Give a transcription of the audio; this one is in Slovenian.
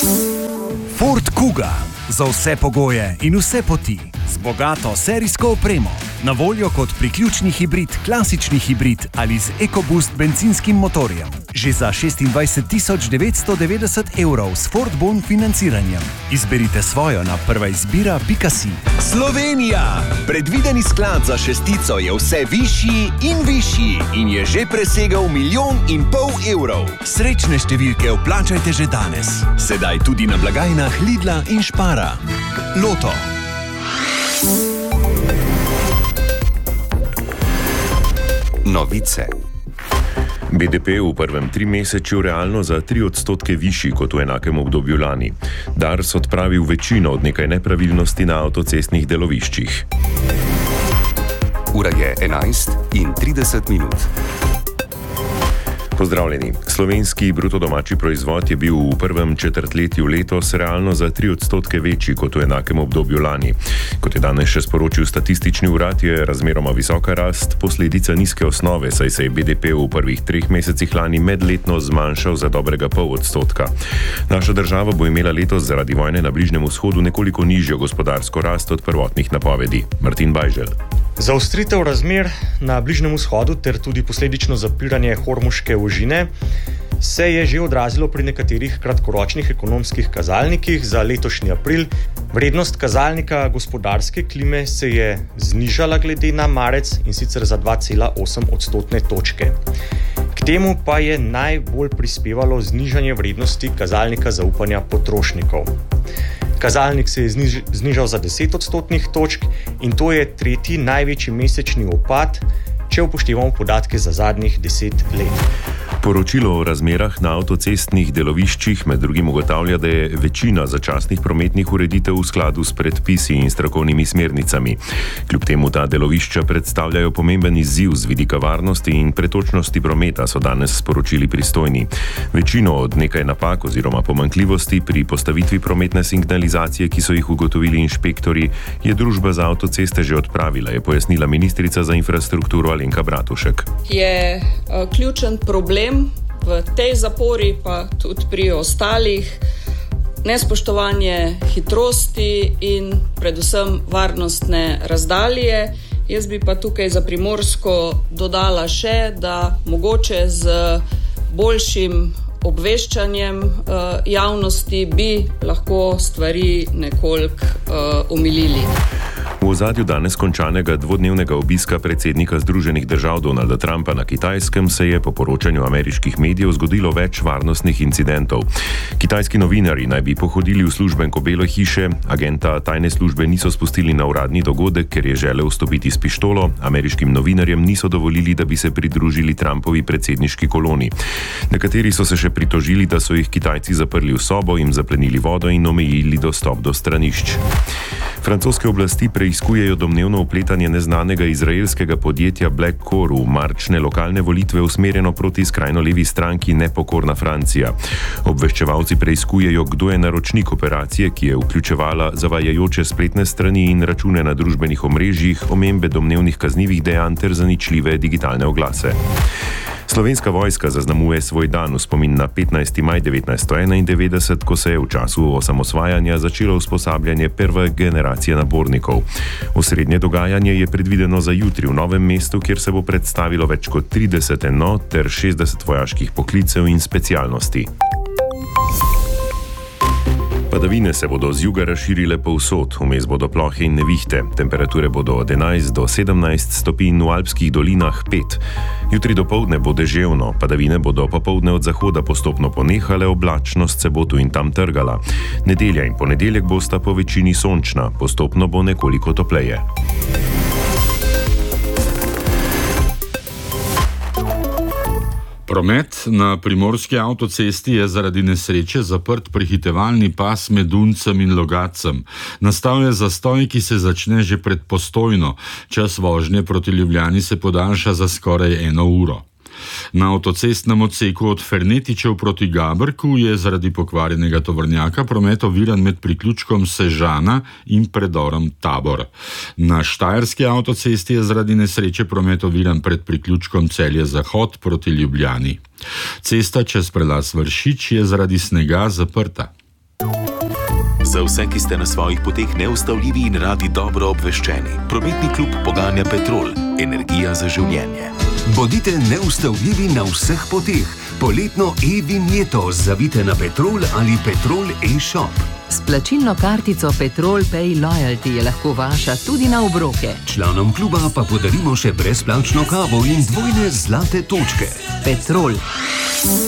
Ford Kuga. Za vse pogoje in vse poti. Z bogato serijsko opremo. Na voljo kot priključni hibrid, klasični hibrid ali z EcoBoost bencinskim motorjem. Že za 26.990 € s Ford Bon financiranjem. Izberite svojo na prvaizbira.si. Slovenija! Predvideni sklad za šestico je vse višji in višji in je že presegel 1,5 milijona evrov. Srečne številke vplačajte že danes. Sedaj tudi na blagajnah Lidla in Špara. Loto. Novice. BDP v prvem trimesečju realno za 3% višji kot v enakem obdobju lani. Dars odpravil večino od nekaj nepravilnosti na avtocestnih deloviščih. Ura je 11:30. Pozdravljeni. Slovenski bruto domači proizvod je bil v prvem četrtletju letos realno za 3% večji kot v enakem obdobju lani. Kot je danes še sporočil statistični urad, je razmeroma visoka rast posledica nizke osnove, saj se je BDP v prvih 3 mesecih lani medletno zmanjšal za dobrega 0,5%. Naša država bo imela letos zaradi vojne na Bližnjem vzhodu nekoliko nižjo gospodarsko rast od prvotnih napovedi. Martin Bajžel. Zaostritev razmer na Bližnjem vzhodu ter tudi posledično zapiranje Hormuške ožine se je že odrazilo pri nekaterih kratkoročnih ekonomskih kazalnikih za letošnji april. Vrednost kazalnika gospodarske klime se je znižala glede na marec in sicer za 2,8 odstotne točke. K temu pa je najbolj prispevalo znižanje vrednosti kazalnika zaupanja potrošnikov. Kazalnik se je znižal za 10 odstotnih točk in to je tretji največji mesečni upad, če upoštevamo podatke za zadnjih 10 let. Poročilo o razmerah na avtocestnih deloviščih med drugim ugotavlja, da je večina začasnih prometnih ureditev v skladu s predpisi in strokovnimi smernicami. Kljub temu ta delovišča predstavljajo pomemben izziv z vidika varnosti in pretočnosti prometa, so danes sporočili pristojni. Večino od nekaj napak oziroma pomanjkljivosti pri postavitvi prometne signalizacije, ki so jih ugotovili inšpektorji, je družba za avtoceste že odpravila, je pojasnila ministrica za infrastrukturo Alenka Bratušek. Je ključen problem v tej zapori, pa tudi pri ostalih, nespoštovanje hitrosti in predvsem varnostne razdalje. Jaz bi pa tukaj za Primorsko dodala še, da mogoče z boljšim obveščanjem javnosti bi lahko stvari nekoliko omilili. V ozadju danes končanega dvodnevnega obiska predsednika Združenih držav Donalda Trumpa na Kitajskem se je po poročanju ameriških medijev zgodilo več varnostnih incidentov. Kitajski novinarji naj bi pohodili uslužbenko Bele hiše, agenta tajne službe niso spustili na uradni dogodek, ker je želel vstopiti s pištolo, ameriškim novinarjem niso dovolili, da bi se pridružili Trumpovi predsedniški koloni. Nekateri so se še pritožili, da so jih Kitajci zaprli v sobo, jim zaplenili vodo in omejili dostop do stranišč. Francoske oblasti preiskujejo domnevno vpletanje neznanega izraelskega podjetja Black Core v marčne lokalne volitve usmerjeno proti skrajno levi stranki Nepokorna Francija. Obveščevalci preiskujejo, kdo je naročnik operacije, ki je vključevala zavajajoče spletne strani in račune na družbenih omrežjih, omembe domnevnih kaznivih dejanj ter zaničljive digitalne oglase. Slovenska vojska zaznamuje svoj dan v spomin na 15. maj 1991, ko se je v času osamosvajanja začelo usposabljanje prve generacije nabornikov. Osrednje dogajanje je predvideno za jutri v Novem mestu, kjer se bo predstavilo več kot 30 enot ter 60 vojaških poklicev in specialnosti. Padavine se bodo z juga razširile povsod, vmes bodo plohe in nevihte. Temperature bodo od 11 do 17 stopinj, v alpskih dolinah 5. Jutri dopoldne bo deževno, padavine bodo popoldne od zahoda postopno ponehale, oblačnost se bo tu in tam trgala. Nedelja in ponedeljek bosta po večini sončna, postopno bo nekoliko topleje. Promet na primorski avtocesti je zaradi nesreče zaprt prehitevalni pas med Duncem in Logatcem. Nastal je zastoj, ki se začne že pred Postojno. Čas vožnje proti Ljubljani se podaljša za skoraj 1 uro. Na avtocestnem odseku od Fernetičev proti Gabrku je zaradi pokvarjenega tovornjaka promet oviran med priključkom Sežana in predorom Tabor. Na štajerski avtocesti je zaradi nesreče promet oviran pred priključkom Celje-Zahod proti Ljubljani. Cesta čez prelaz Vršič je zaradi snega zaprta. Za vse, ki ste na svojih poteh neustavljivi in radi dobro obveščeni, prometni klub poganja Petrol, energija za življenje. Bodite neustavljivi na vseh poteh. Poletno e-vinjeto zavite na Petrol ali Petrol e-shop. S plačilno kartico Petrol Pay Loyalty je lahko vaša tudi na obroke. Članom kluba pa podarimo še brezplačno kavo in dvojne zlate točke. Petrol.